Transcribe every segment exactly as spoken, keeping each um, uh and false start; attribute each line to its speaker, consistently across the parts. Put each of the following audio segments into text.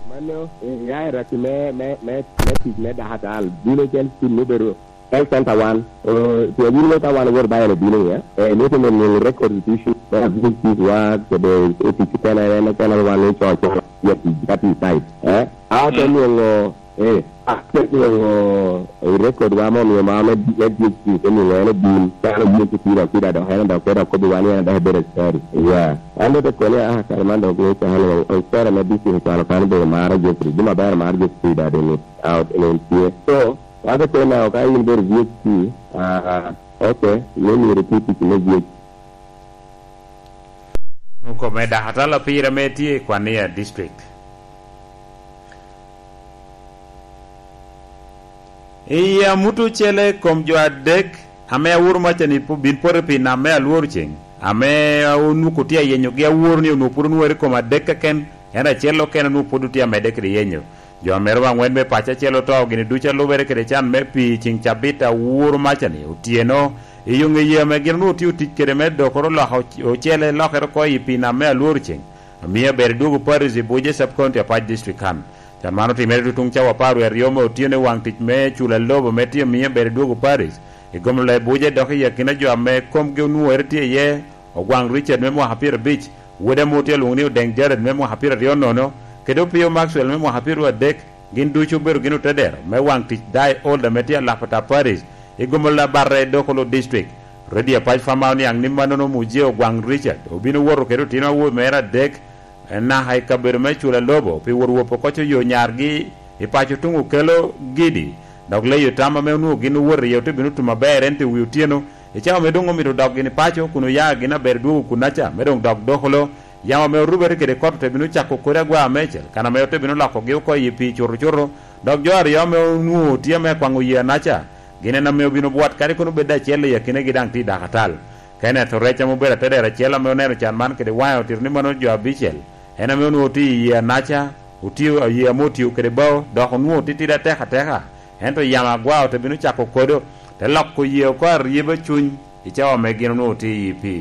Speaker 1: Mano, ya rati me me me me me da hatal. Dino ken tin numero el centa one. Eh, to dino ta one word by the dino ya. Eh, no to me record issue. But this is what the eighty ten and ten one to to yet that is side. Eh, out of no eh after no record wa mo mi ma me me di ti ni ne bi ta no bi ti ra ti da do ha da ko da ko bi wani da be story. Yeah. Ando te kone ah Armando que está halo espera me dice que para de mara yo pri duma bar mar yo pri da de out in el pie so ada que na ka in ber vieti ah okay no ni repeat it no vieti
Speaker 2: ko me da hata la pira meti kwa nia district iya mutu chele kom jo adek ame awur machani pu bin pore pi na me alwor cheng ame unu kutia yenyo gia wurni unu puru nuweri koma deka ken ena chelo ken unu pudu tia me dekri yenyo jo amerwa ngwen me pacha chelo to gini ducha lubere kere chan me pi ching chabita wur machani utieno iyungi ye me gini nu tiu tikere me dokoro la o chele lokero ko ipi na me alwor cheng amia beri dugu parizi buje subcounty apaj district kan chan mano ti meri tutung chawa paru er yome utiene wang tich me chula lobo me tia mia beri dugu pariz igom le buje doki ya kina jo ame kom ge nu ertie ye ogwang Richard memo hapira beach wede motel ungni deng Jared memo hapira riono no kedo pio Maxwell memo hapira dek gin duchu beru ginu teder me wang tich dai all the metia la pata Paris igom la barre dokolo district ready a page fama ni ang nimano no muje ogwang Richard obino woro kedo tina wo mera dek na hay kaber me chula lobo pi woro pokocho yo nyargi ipacho tungu kelo gidi dog le yo tama me nu ginu wor yo te binu tuma bere ente wiutieno e chawo me dongo mi do dog gini pacho kuno ya gina ber du kunacha me dong dog doholo yama me rubere kede korte te binu chako kore gwa mechel kana me te binu lako ge ko yipi churu churu dog jor yo me nu tie me kwangu ye nacha gine na me binu buat kare kuno beda chele ya kine gidang ti dakatal kene to recha mo bere te dere chela me nero chan man kede wayo tirni mano jo abichel ena me nu ti ye nacha uti ye moti kede baw do nu ti ti da teka teka ento yama gwa te binu chako kodo te lokko ye ko riba chuny ichawa me gino no ti yipi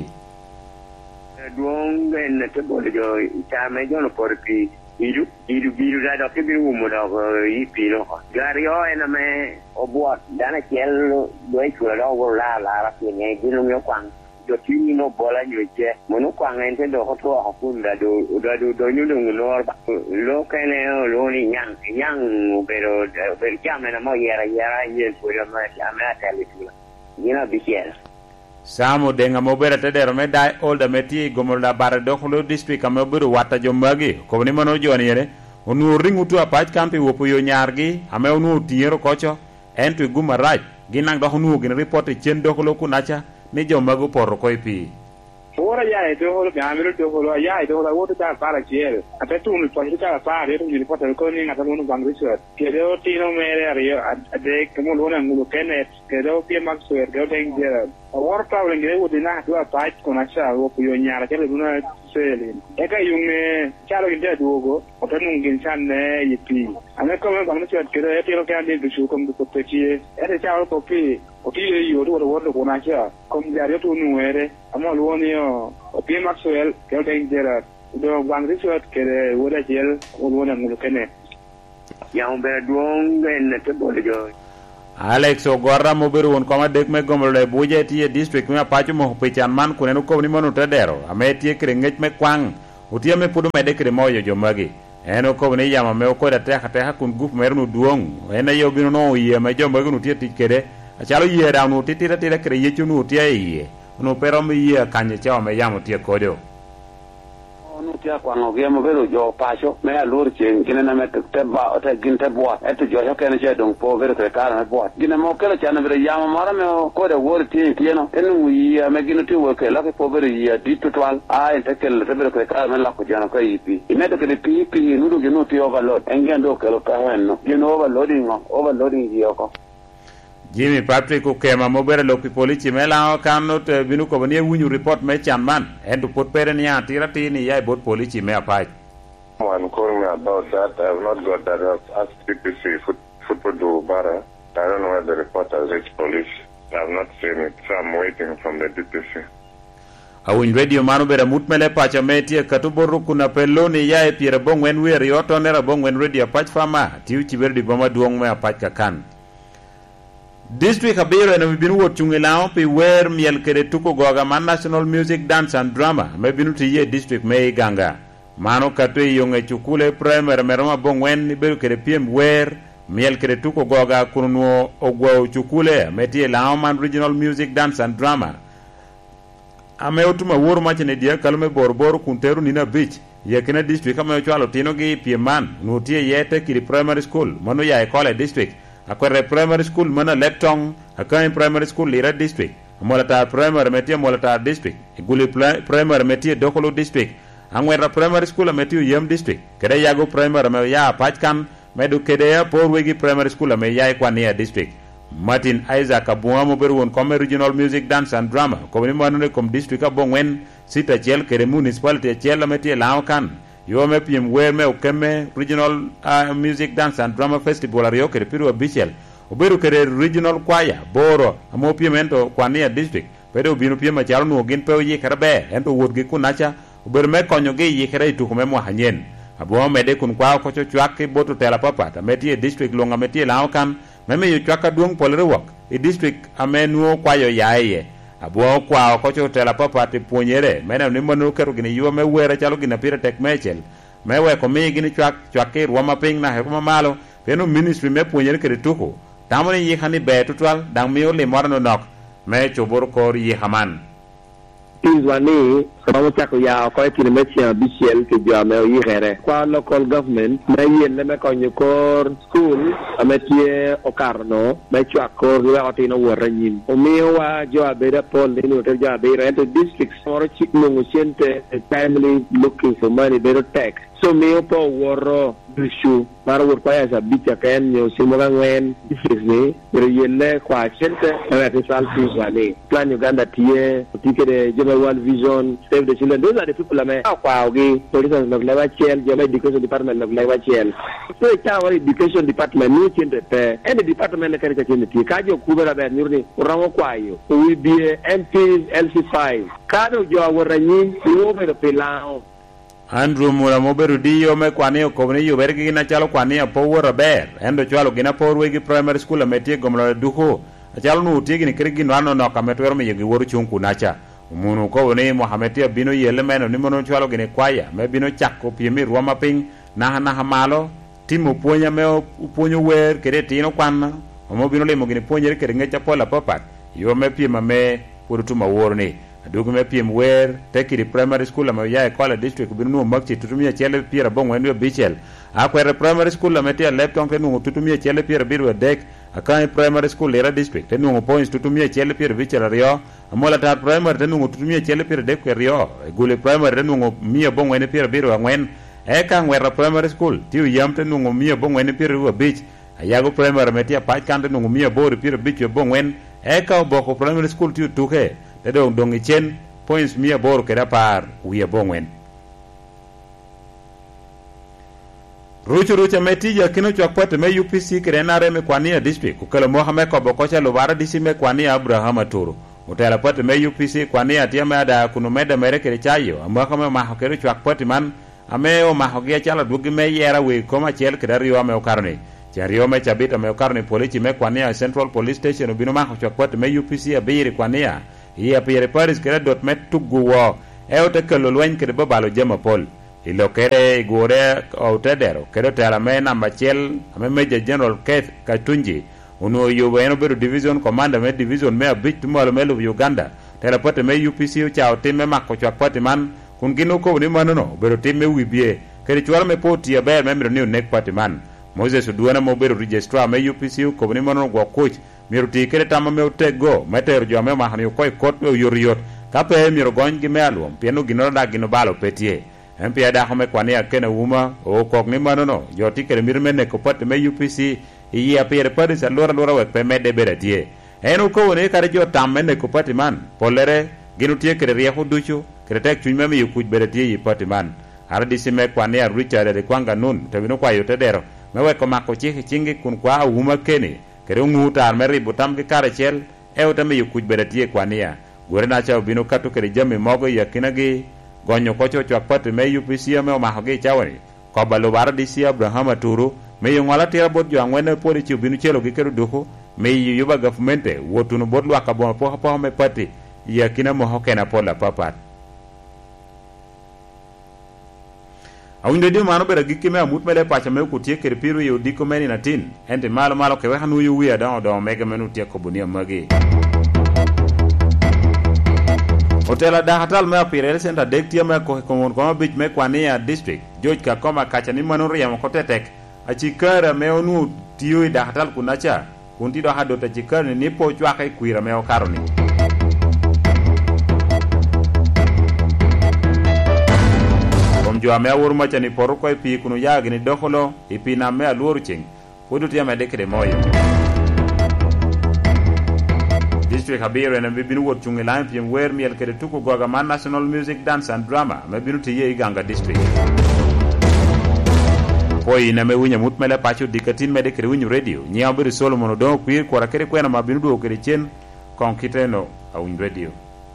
Speaker 3: duong en te bole jo ta me jo no porpi iru iru biru da do ke biru mo do yipi no gario en me obuat dana chel do e chula do la la ra ke ne gino me kwang do tini no bola nyoje mono kwang en te do ko to hakun da do do do do nyu no no lo ke ne lo ni nyang nyang pero per chiama na mo yera yera ye pure ma chiama telefila gina bichel
Speaker 2: samo denga mo bere te dero me dai all the meti gomolda bare dokolo district am buru wata jombagi ko ni mono joni yere onu ringu tu apaj kampi wopo yo nyargi ame onu tiero kocho entu guma raj ginang do nu gin report chen dokolo kunacha ni jombago porro koipi
Speaker 4: ora ya e do ga amiro do holo ya e do la woto ta para chiel apetu mi poi ta para e mi riporta ko ni ngata no bang research che do tino mere ario ade como lo na ngulo kenet che do pie Maxwell do deng jera ora ta le ngre wo dina do pa con acha wo yo nyara che le duna sele e ka yung chalo inde duogo o per non gin chan ne yipi ane ko bang research che e tiro kan de su kom do to chi e de chalo to pi o ti yo do wo do con acha kom diario tu nuere amo lo ni o pie Maxwell che deng jera do bang research che wo da gel wo lo na ngulo kenet
Speaker 3: ya un be duong en te bole jo
Speaker 2: Alex Ogorra mo beru won koma dek me gomol le buje tie district me apacho mo pechan man kunenu ko ni monu tedero ametie krengech me kwang utie me pudu me dek moyo jomagi eno ko ni yama me ko da teha teha kun gup mernu duong ena yo binu no ye me jomagi nu tie tikere achalo ye da nu titira tira kre ye chunu tie ye nu pero me ye kanye chawa me yamo tie kodo
Speaker 5: no tia kwang ge mo bero jo pacho me alur chen kine na me te ba te gin te bo et jo jo kene che dong po vero te kara me bo gine mo kele chana vero yama mara me ko de wor ti tieno enu yi me gine ti wo ke la ke po vero yi di tutwal a en te kele te vero ke kara me la ko jana ko yi pi me te ke pi pi nu do gino ti overload engendo ke lo ka no gino overloading overloading yi ko
Speaker 2: Jimmy Patrick Ukema mobere lopi polici mela kanno te binu ko bani wunyu report me chanman endu pot peren ya tirati ni ya bot polici me apai
Speaker 6: one calling me about that. I have not got that. I've asked P P C foot, football do bara. I don't know where the report has reached police. I have not seen it, so I'm waiting from the D P C.
Speaker 2: awin radio mano bera mutmele pacha metie katuboru kuna peloni ya e piere bongwen weri otonera bongwen radio pach fama tiu chiberdi boma duong me apach kakan district abiro eno binu wot chungilao pi wer miel kere tuko goga man National Music Dance and Drama me binu tiye district me ganga mano katwe yonge chukule primary meroma bongwen beru kere piem wer miel kere tuko goga kunuo ogwa chukule metie lao man Regional Music Dance and Drama ame utuma woro machene dia kalume borbor kunteru nina beach yekena district ame chwalo tino gi pieman nutie yete kiri primary school mano ya ekole district akwere primary school mana leptong akai primary school lira district molata primary metie molata district iguli primary metie dokolo district angwera primary school metie yem district kede yago primary me ya pachkan medu kede ya porwegi primary school me ya kwania district Martin Isaac Abuamo berwon comme Regional Music Dance and Drama comme ni manune comme district abongwen sita chel kere municipality chel metie laokan yo me piem wer me okeme Regional uh, Music Dance and Drama Festival ario kere piru abichel oberu kere Regional Choir boro amo piemento kwania district pero binu piem machalo no gin pe yi karabe ento wodgi kunacha oberu me konyo ge yi kere itu kuma mo hanyen abo mede kun kwa ko chwake boto tela papata metie district longa metie laokan meme yu chwaka duong polre wok i district amenuo kwayo yaye abo kwa ko chotela papati puonyere mena ni manu kero gini yuwa me were chalo gina pira tek mechel mewe ko mi gini chwak chwake ruama ping na hekuma malo peno ministry me puonyere kere tuko tamoni yi khani be tutwal dang mi ole morno nok me chobor kor yi haman
Speaker 1: Tizwani, kama chako ya kwa kile mechi ya B C L kujua meo yigere. Kwa local government, me yende me konyo kor school, ametie okarno, me chwa kor liwa otina waranyin. Umiwa jwa beda pol, dini wote jwa beda, ento district soro chik nungu siente, timely looking for money, beda tax. So me po woro bishu mara wor kwa ya bicha ken yo simoga ngwen district ni yele kwa chente na resal Tizwani plan Uganda tie tikere Jebel World Vision Save the Children. Those are the peopleame kwa ogi police of Lewa Chel Jebel Education Department of Lewa Chel. So it's our education department ni chente pe any department na kare chente tie kajo kubera ba nurni rango kwa yo we be M Ps L C five kado jo waranyin wo be pelao
Speaker 2: Andrew Mura moberu diyo me kwani okobni yu bergi gina chalo kwani apowo raber endo chalo gina porwegi primary school ametie gomla duho chalo nu utigi ni kirigi nwano noka metwero me yegi woru chunku nacha umunu ko ni Mohamedia bino yele meno ni mono chalo gine kwaya me bino chako piemi ruama ping naha naha malo timu puonya me uponyo wer kere tino kwana omo bino limo gine puonyere kere ngecha pola papat yo me piema me urutuma worni adugu me piem wer tekiri primary school ama ya Ekwala district binu makchi tutumia chele pira bongwen yo bichel akwere primary school ametia lepton ke nu tutumia chele pira biru dek akai primary school era district tenu points tutumia chele pira bichel rio amola tar primary tenu tutumia chele pira dek rio gule primary tenu mia bongwen pira biru angwen eka ngwera primary school tiu yam tenu mia bongwen pira ru bich ayago primary metia pach kande nu mia bor pira bichu bongwen eka boko primary school tiu tuke Tedong dong ichen points mia bor kera par uya bongwen. Ruchu rucha metija kino chwakpate me U P C kere nare me kwania district. Kukele mohame kwa bokocha lubara disi me kwania Abraham Aturu. Utela pate me U P C kwania tia me ada kunumeda mere kere chayo. Amwaka me mahokere chwakpate man. Ame o mahokia chala dugi me yera we koma chel kere riwa me okarne. Chario me chabita me okarne polichi me kwania Central Police Station ubino maho chwakpate me U P C abiri kwania. Ia pire paris kere dot met tuguwo eote kelo lwen kere babalo jema pol ilo kere gore outedero kere tela me namba chel ame Major General Keith Katunji uno yubo eno beru division commander me division me abit tumalo melu Uganda tela pote me U P C uchao time mako chwak pote man kun gino ko ni manono beru time wibie kere chwala me poti ya ber memro ni nek pote man Moses Uduana mo beru registrar me U P C ko ni manono gwa coach miruti kere tama me utego meter jo me mahani ko kot me yoriot kape miro gongi me alum piano gino da gino balo petie empia da home kwani akene uma o kok ni manono jo tikere mirme ne ko pat me U P C iya pere paris allora allora we pe me de beratie eno ko ne kare jo tamme ne ko pat man polere gino tie kere riho duchu kere tek chuny me yukuj beratie yi pat man ardi sime kwani a Richard de kwanga nun to bino kwa yote dero me we ko mako chi chingi kun kwa uma kene kere ngutar meri butam ke kare chel e utame yukuj beratie kwania gore na cha bino katu kere jame mogo yakina gi gonyo kocho chwak pat me U P C me o ma ge chawani ko balo bar D C Abraham Aturu me yo ngala tira bot jo angwene podi chi bino chelo gi kero duko me yuba governmente wotu no bot lwa ka bon po po me pati yakina mo hokena pola papat awinde di mano bera gikki me amut mele pacha me ku tie kere piru yo diko meni na tin ente malo malo ke we hanu yu wi ada do mega menu tie ko bunia magi Hotela da hatal me apirel senta dek tia me ko ko ko bich me kwania district George ka koma kacha ni manu riam ko tetek a chikara me onu tiu da hatal kunacha kunti do hado ta chikara ni po chwa kai kuira me o karoni jo ame awur macha ni poru ko pi kunu yagi ni dokholo ipi na me alur ching kudu tia me dekre moyo district habire na bibinu wot chungi line piem wer miel kede tuku goga man National Music Dance and Drama me binu tiye iganga district poi na me winya mutmele pachu dikatin me dekre winyu radio nyi abiri Solomon do kwir kwara kere kwena mabinu do kere chen konkiteno awin radio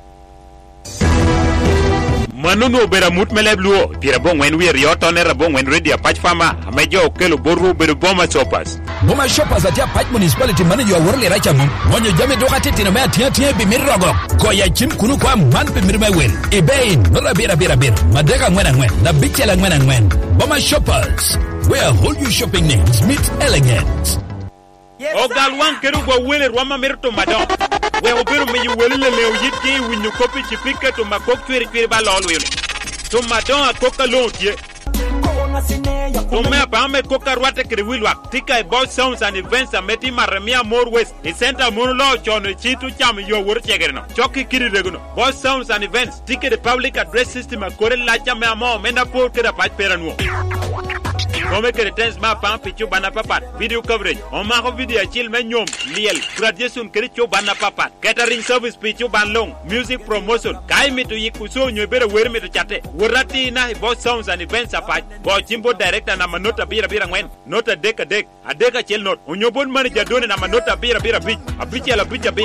Speaker 2: Manunu bera mutmele bluo pira bon wen we rioto ne rabon wen ready patch fama amejo kelo boru beru boma shoppers
Speaker 7: Boma shoppers atia patch municipality manager worle racha mum monyo jame do katete na ma tia tia bi mirrogo ko ya chim kunu kwa man bi mirma wen ebain no la bera bera bera madega ngwena ngwen na bichela ngwena ngwen Boma shoppers where whole you shopping needs meet elegant
Speaker 2: O galwan keru go wele rwama merto madon we obiru me wele le yitki winyu kopi chipika to makok twiri twiri ba lol wele to madon akoka lontie to me pa me koka rwate kiri wilwa tika e boss sounds and events ameti maremia more west e center monulo chono chitu cham yo wor chegerno choki kiri reguno boss sounds and events tika the public address system akore la cham amo menda po kira pach peranwo Come que tens ma pam pichu bana papat video coverage on ma video chill men nyom liel graduation kericho bana papat catering service pichu ban long music promotion kai mitu yikuso nyobere wer mitu chate wurati na boss sounds and events apat bo chimbo director na manota bira bira ngwen nota deka dek adeka chill not onyobon manager done na manota bira bira bich abichela bicha